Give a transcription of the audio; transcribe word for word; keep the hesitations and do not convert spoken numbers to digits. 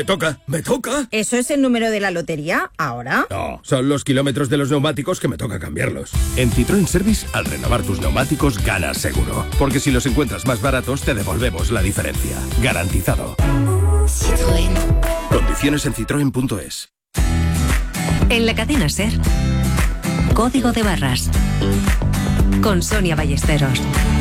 Me toca, me toca. ¿Eso es el número de la lotería ahora? No, son los kilómetros de los neumáticos que me toca cambiarlos. En Citroën Service, al renovar tus neumáticos, ganas seguro. Porque si los encuentras más baratos, te devolvemos la diferencia. Garantizado. Citroën. Condiciones en citroen punto es. En la cadena SER, Código de Barras, con Sonia Ballesteros.